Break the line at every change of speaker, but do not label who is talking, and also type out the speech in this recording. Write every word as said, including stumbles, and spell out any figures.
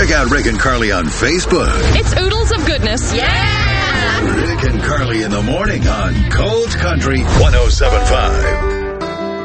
Check out Rick and Carly on Facebook.
It's oodles of goodness.
Yeah!
Rick and Carly in the morning on Cold Country one oh seven point five.